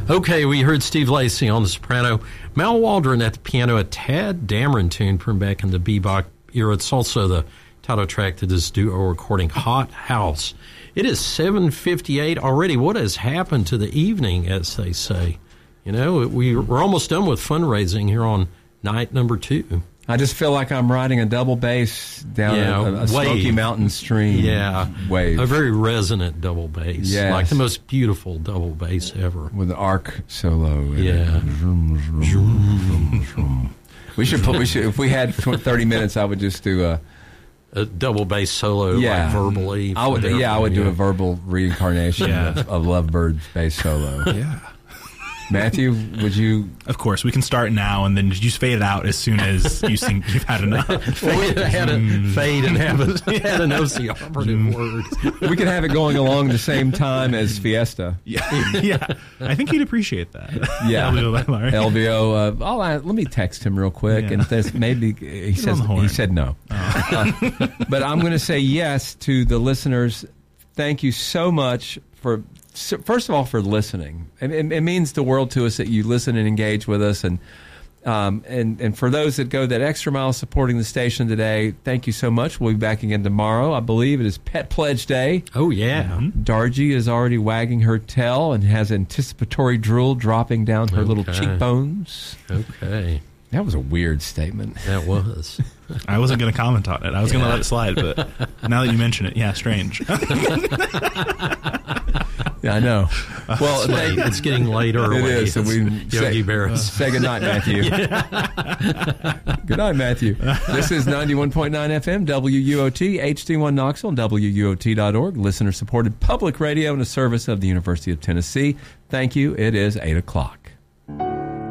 Okay, we heard Steve Lacy on the soprano, Mal Waldron at the piano, a Tad Dameron tune from back in the bebop era. It's also the title track to this duo recording, Hot House. It is 7:58 already. What has happened to the evening, as they say? You know, we're almost done with fundraising here on night number 2. I just feel like I'm riding a double bass down a Smoky Mountain stream. Yeah, wave. A very resonant double bass. Yes. Like the most beautiful double bass ever. With the arc solo. Yeah. We should, if we had 30 minutes, I would just do a double bass solo, like verbally. I would do a verbal reincarnation of Lovebird's bass solo. Yeah. Matthew, would you? Of course, we can start now, and then just fade it out as soon as you think you've had enough. Fade and have an OC operative word. We could have it going along the same time as Fiesta. Yeah. I think he'd appreciate that. Yeah, LBO. Let me text him real quick, and maybe he said no. Oh. But I'm going to say yes to the listeners. Thank you so much for. First of all, for listening. It means the world to us that you listen and engage with us. And for those that go that extra mile supporting the station today, thank you so much. We'll be back again tomorrow. I believe it is Pet Pledge Day. Oh, yeah. Mm-hmm. Dargie is already wagging her tail and has anticipatory drool dropping down her little cheekbones. Okay. That was a weird statement. That was. I wasn't going to comment on it. I was going to let it slide, but now that you mention it, strange. Yeah, I know. Well, it's getting later. It is. So Yogi Berra. Say good night, Matthew. Good night, Matthew. This is 91.9 FM, WUOT, HD1 Knoxville, and WUOT.org. Listener-supported public radio in a service of the University of Tennessee. Thank you. It is 8 o'clock.